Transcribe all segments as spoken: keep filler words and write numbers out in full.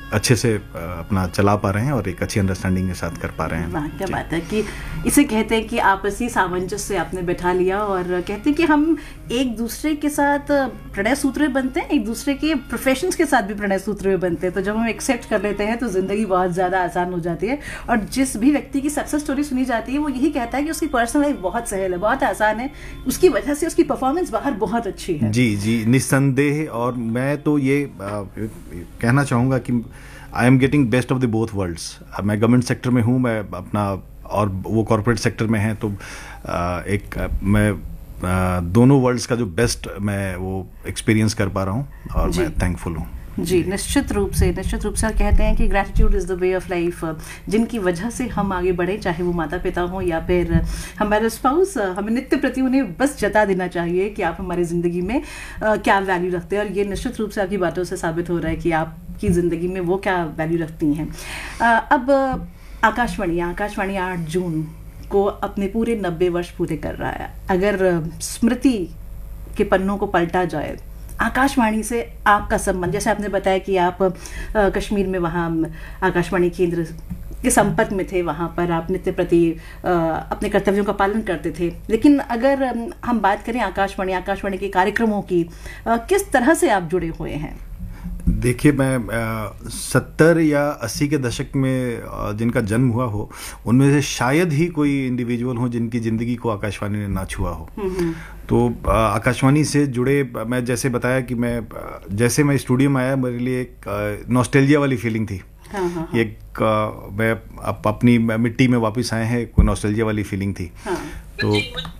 अच्छे से अपना चला पा रहे हैं और एक अच्छी अंडरस्टैंडिंग के साथ कर पा रहे हैं। वाह, क्या बात है कि इसे कहते हैं कि आपसी सामंजस्य आपने बैठा लिया और कहते हैं कि हम एक दूसरे के साथ प्रणय सूत्र बनते हैं, एक दूसरे के प्रोफेशंस के साथ भी प्रणय सूत्र बनते हैं। तो जब हम एक्सेप्ट कर लेते हैं तो ज़िंदगी बहुत ज़्यादा आसान हो जाती है। और जिस भी व्यक्ति की सक्सेस स्टोरी सुनी जाती है वो यही कहता है कि उसकी पर्सनल लाइफ बहुत सहल है, बहुत आसान है, उसकी वजह से उसकी परफॉर्मेंस बाहर बहुत अच्छी है। जी जी, निस्संदेह। और मैं तो ये आ, कहना चाहूँगा कि I am getting best of the both worlds. मैं गवर्नमेंट सेक्टर में हूँ, मैं अपना, और वो कॉर्पोरेट सेक्टर में है, तो आ, एक आ, मैं आ, दोनों वर्ल्ड्स का जो बेस्ट मैं वो एक्सपीरियंस कर पा रहा हूँ और मैं थैंकफुल हूँ। जी, निश्चित रूप से निश्चित रूप से कहते हैं कि gratitude is the way of life. जिनकी वजह से हम आगे बढ़े, चाहे वो माता पिता हों या फिर हमारे स्पाउस, हमें नित्य प्रति उन्हें बस जता देना चाहिए कि आप हमारी ज़िंदगी में आ, क्या वैल्यू रखते हैं। और ये निश्चित रूप से आपकी बातों से साबित हो रहा है कि आपकी ज़िंदगी में वो क्या वैल्यू रखती हैं। अब आकाशवाणी आकाशवाणी आठ जून को अपने पूरे नब्बे वर्ष पूरे कर रहा है। अगर स्मृति के पन्नों को पलटा जाए, आकाशवाणी से आपका संबंध, जैसे आपने बताया कि आप आ, कश्मीर में वहाँ आकाशवाणी केंद्र के संपर्क में थे, वहाँ पर आप नित्य प्रति आ, अपने कर्तव्यों का पालन करते थे। लेकिन अगर हम बात करें आकाशवाणी आकाशवाणी के कार्यक्रमों की, आ, किस तरह से आप जुड़े हुए हैं? देखिए, मैं सत्तर या अस्सी के दशक में आ, जिनका जन्म हुआ हो, उनमें से शायद ही कोई इंडिविजुअल हो जिनकी ज़िंदगी को आकाशवाणी ने ना छुआ हो। तो आ, आकाशवाणी से जुड़े, मैं जैसे बताया कि मैं जैसे मैं स्टूडियो में आया, मेरे लिए एक नॉस्टैल्जिया वाली फीलिंग थी। हाँ, हाँ, एक आ, मैं अप, अपनी मिट्टी में वापस आए हैं, कोई नॉस्टैल्जिया वाली फीलिंग थी। हाँ, तो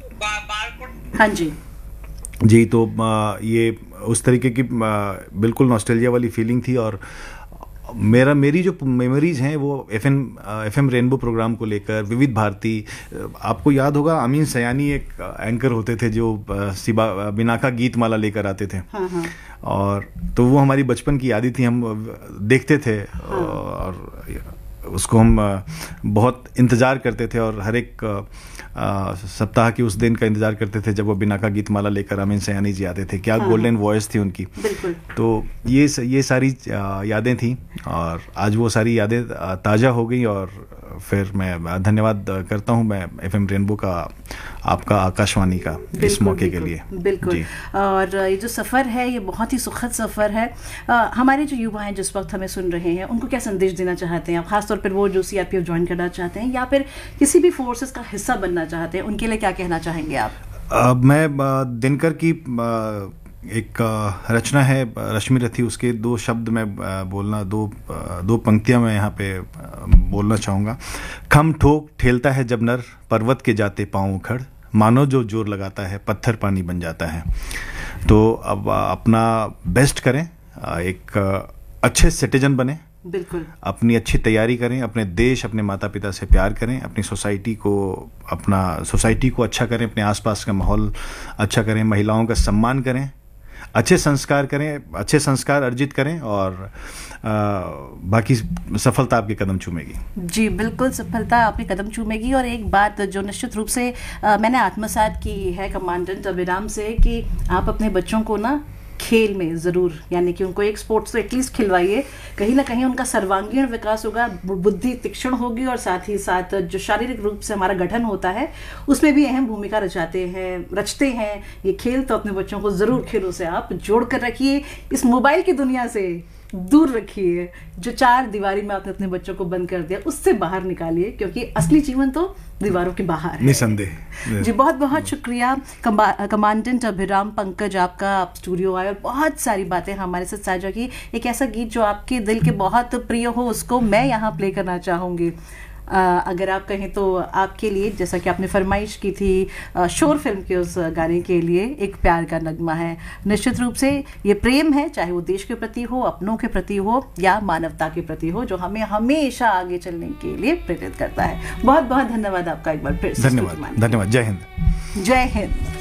हाँ जी जी, तो आ, ये उस तरीके की बिल्कुल नॉस्टैल्जिया वाली फीलिंग थी। और मेरा मेरी जो मेमोरीज हैं वो F M F M rainbow programme को लेकर, विविध भारती, आपको याद होगा अमीन सयानी एक एंकर होते थे जो सिबा बिना का गीत माला लेकर आते थे। हाँ हाँ। और तो वो हमारी बचपन की यादें थी, हम देखते थे। हाँ। और उसको हम बहुत इंतज़ार करते थे और हर एक सप्ताह के उस दिन का इंतज़ार करते थे जब वो बिना का गीत माला लेकर अमीन सयानी जी आते थे। क्या हाँ, गोल्डन वॉइस थी उनकी। बिल्कुल। तो ये ये सारी यादें थी और आज वो सारी यादें ताज़ा हो गई। और फिर मैं धन्यवाद करता हूँ मैं एफ एम रेनबो का, आपका, आकाशवाणी का इस मौके के लिए। बिल्कुल। और ये जो सफ़र है ये बहुत ही सुखद सफ़र है। आ, हमारे जो युवा हैं जिस वक्त हमें सुन रहे हैं, उनको क्या संदेश देना चाहते हैं आप, खासतौर पर वो जो C R P F join करना चाहते हैं या फिर किसी भी फोर्सेस का हिस्सा बनना चाहते हैं, उनके लिए क्या कहना चाहेंगे आप? आ, मैं दिनकर की आ, एक रचना है रश्मि रथी, उसके दो शब्द मैं बोलना, दो दो पंक्तियां मैं यहाँ पे बोलना चाहूँगा। खम ठोक ठेलता है जब नर, पर्वत के जाते पाँव उखड़, मानो जो जोर लगाता है पत्थर पानी बन जाता है। तो अब अपना बेस्ट करें, एक अच्छे सिटीजन बने, बिल्कुल अपनी अच्छी तैयारी करें, अपने देश, अपने माता पिता से प्यार करें, अपनी सोसाइटी को अपना सोसाइटी को अच्छा करें, अपने आसपास का माहौल अच्छा करें, महिलाओं का सम्मान करें, अच्छे संस्कार करें, अच्छे संस्कार अर्जित करें और आ, बाकी सफलता आपके कदम चूमेगी। जी बिल्कुल, सफलता आपके कदम चूमेगी। और एक बात जो निश्चित रूप से आ, मैंने आत्मसात की है कमांडेंट अभिराम से, कि आप अपने बच्चों को ना खेल में ज़रूर, यानी कि उनको एक स्पोर्ट्स तो एटलीस्ट खिलवाइए, कहीं ना कहीं उनका सर्वांगीण विकास होगा, बुद्धि तीक्ष्ण होगी और साथ ही साथ जो शारीरिक रूप से हमारा गठन होता है उसमें भी अहम भूमिका रचाते हैं रचते हैं ये खेल। तो अपने बच्चों को ज़रूर खेलों से आप जोड़ कर रखिए, इस मोबाइल की दुनिया से दूर रखिए, जो चार दीवारी में आपने अपने बच्चों को बंद कर दिया उससे बाहर निकालिए, क्योंकि असली जीवन तो दीवारों के बाहर है। निसंदेह। जी बहुत बहुत शुक्रिया कमांडेंट अभिराम पंकज, आपका, आप स्टूडियो आए और बहुत सारी बातें हमारे साथ साझा की। एक ऐसा गीत जो आपके दिल के बहुत प्रिय हो उसको मैं यहाँ प्ले करना चाहूँगी। आ, अगर आप कहें तो आपके लिए, जैसा कि आपने फरमाइश की थी शोर फिल्म के उस गाने के लिए, एक प्यार का नगमा है। निश्चित रूप से ये प्रेम है, चाहे वो देश के प्रति हो, अपनों के प्रति हो या मानवता के प्रति हो, जो हमें हमेशा आगे चलने के लिए प्रेरित करता है। बहुत बहुत धन्यवाद आपका एक बार फिर से। धन्यवाद। धन्यवाद। जय हिंद। जय हिंद।